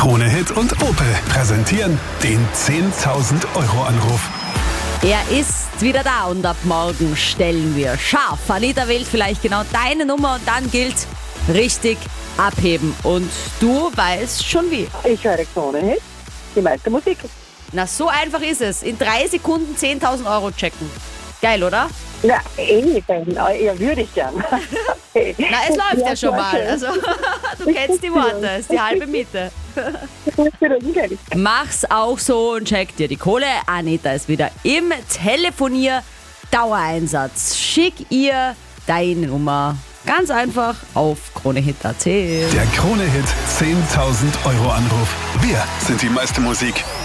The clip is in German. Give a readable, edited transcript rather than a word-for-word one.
Krone Hit und Opel präsentieren den 10.000 Euro Anruf. Er ist wieder da und ab morgen stellen wir scharf. Anita wählt vielleicht genau deine Nummer und dann gilt richtig abheben. Und du weißt schon wie. Ich höre Krone Hit, die meiste Musik. Na, so einfach ist es. In 3 Sekunden 10.000 Euro checken. Geil, oder? Ja, ja, würde ich gern. Na, es läuft ja schon mal. Also, du kennst die Worte, ist die halbe Miete. Mach's auch so und check dir die Kohle. Anita ist wieder im Telefonier-Dauereinsatz. Schick ihr deine Nummer ganz einfach auf kronehit.at. Der Krone Hit 10.000 Euro Anruf. Wir sind die meiste Musik.